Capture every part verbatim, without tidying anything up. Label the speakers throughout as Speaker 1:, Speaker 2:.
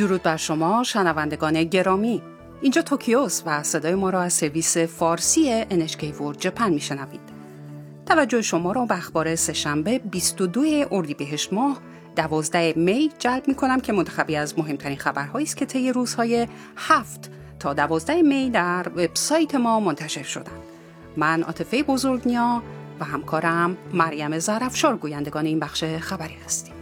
Speaker 1: درود بر شما شنوندگان گرامی. اینجا توکیوست و صدای ما را از سرویس فارسی ان اچ کی World Japan میشنوید. توجه شما را به اخبار سه‌شنبه بیست و دوم اردیبهشت ماه دوازدهم می جلب می‌کنم که منتخبی از مهمترین خبرهایی است که طی روزهای هفت تا دوازدهم می در وبسایت ما منتشر شدند. من عاطفه بزرگنیا و همکارم مریم ظرفشار گویندگان این بخش خبری هستیم.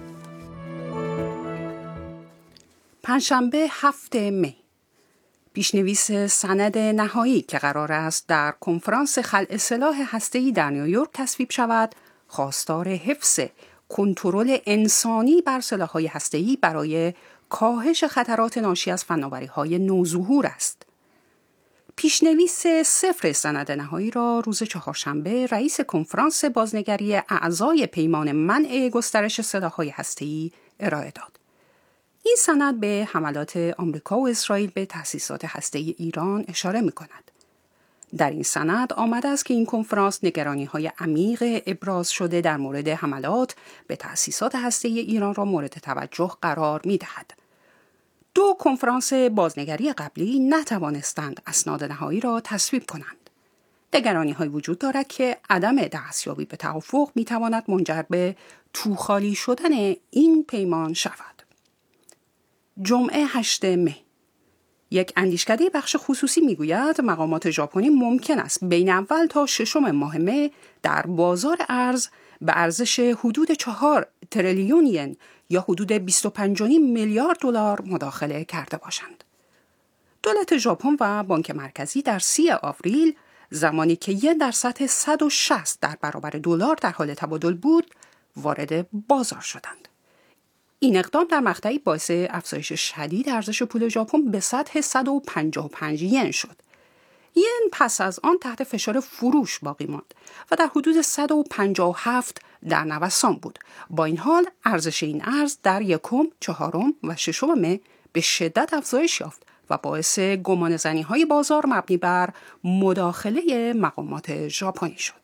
Speaker 1: پنجشنبه هفتم می پیشنویس سند نهایی که قرار است در کنفرانس خلع سلاح هسته‌ای در نیویورک تصویب شود، خواستار حفظ کنترل انسانی بر سلاح‌های هسته‌ای برای کاهش خطرات ناشی از فناوری‌های نوظهور است. پیشنویس صفر سند نهایی را روز چهارشنبه رئیس کنفرانس بازنگری اعضای پیمان منع گسترش سلاح‌های هسته‌ای ارائه داد. این سند به حملات آمریکا و اسرائیل به تأسیسات هسته‌ای ایران اشاره می‌کند. در این سند آمده است که این کنفرانس نگرانی‌های عمیق ابراز شده در مورد حملات به تأسیسات هسته‌ای ایران را مورد توجه قرار می‌دهد. دو کنفرانس بازنگری قبلی نتوانستند اسناد نهایی را تصویب کنند. نگرانی‌هایی وجود دارد که عدم دستیابی به توافق می‌تواند منجر به توخالی شدن این پیمان شود. جمعه هشتم می یک اندیشکده بخش خصوصی میگوید مقامات ژاپنی ممکن است بین اول تا ششم ماه می در بازار ارز به ارزش حدود چهار تریلیون ین یا حدود بیست و پنج و نیم میلیارد دلار مداخله کرده باشند. دولت ژاپن و بانک مرکزی در سی آوریل زمانی که ین در سطح صد و شصت در برابر دلار در حال تبادل بود وارد بازار شدند. این اقدام در مقطعی باعث افزایش شدید ارزش پول ژاپن به سطح صد و پنجاه و پنج ین شد. ین پس از آن تحت فشار فروش باقی ماند و در حدود صد و پنجاه و هفت در نوسان بود. با این حال ارزش این ارز در یکم، چهارم و ششم می به شدت افزایش یافت و باعث گمانه‌زنی‌های بازار مبنی بر مداخله مقامات ژاپنی شد.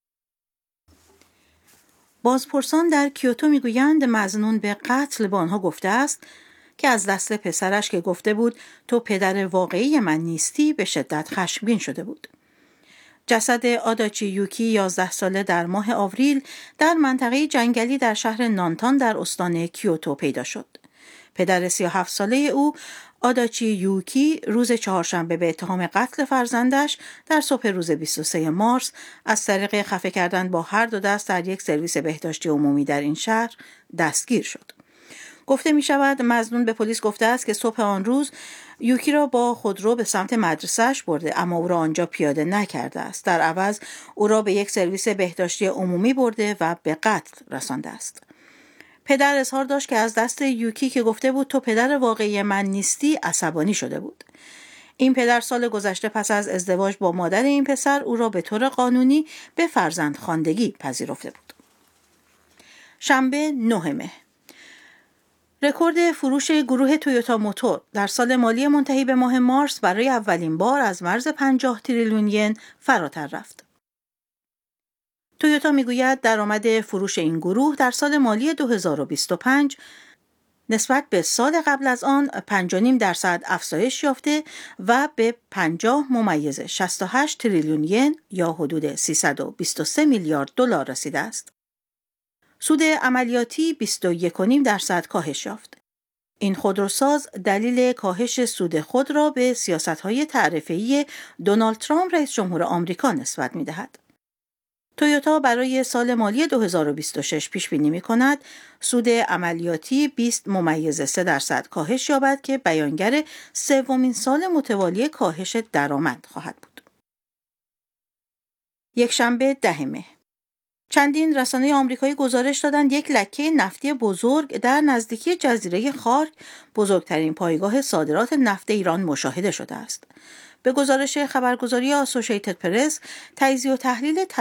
Speaker 2: بازپرسان در کیوتو میگویند مظنون به قتل به آنها گفته است که از دست پسرش که گفته بود تو پدر واقعی من نیستی به شدت خشمگین شده بود. جسد آداچی یوکی یازده ساله در ماه آوریل در منطقه جنگلی در شهر نانتان در استان کیوتو پیدا شد. پدر سی و هفت ساله او آداچی یوکی روز چهارشنبه به اتهام قتل فرزندش در صبح روز بیست و سوم مارس از طریق خفه کردن با هر دو دست در یک سرویس بهداشتی عمومی در این شهر دستگیر شد. گفته می شود مظنون به پلیس گفته است که صبح آن روز یوکی را با خودرو به سمت مدرسه‌اش برده اما او را آنجا پیاده نکرده است. در عوض او را به یک سرویس بهداشتی عمومی برده و به قتل رسانده است. پدر اظهار داشت که از دست یوکی که گفته بود تو پدر واقعی من نیستی عصبانی شده بود. این پدر سال گذشته پس از ازدواج با مادر این پسر او را به طور قانونی به فرزندخواندگی پذیرفته بود. شنبه نهم می رکورد فروش گروه تویوتا موتور در سال مالی منتهی به ماه مارس برای اولین بار از مرز پنجاه تریلیون ین فراتر رفت. تویوتا میگوید درآمد فروش این گروه در سال مالی دو هزار و بیست و پنج نسبت به سال قبل از آن پنج و نیم درصد افزایش یافته و به پنجاه ممیز شصت و هشت تریلیون ین یا حدود سیصد و بیست و سه میلیارد دلار رسیده است. سود عملیاتی بیست و یک و نیم درصد کاهش یافت. این خودروساز دلیل کاهش سود خود را به سیاست‌های تعرفه‌ای دونالد ترامپ رئیس جمهور آمریکا نسبت می‌دهد. تویوتا برای سال مالی دو هزار و بیست و شش پیش بینی می‌کند سود عملیاتی بیست ممیز سه درصد کاهش یابد که بیانگر سومین سال متوالی کاهش درآمد خواهد بود. یک شنبه دهم می چندین رسانه آمریکایی گزارش دادند یک لکه نفتی بزرگ در نزدیکی جزیره خارک بزرگترین پایگاه صادرات نفت ایران مشاهده شده است. به گزارش خبرگزاری آسوشیتد پرس، تجزیه و تحلیل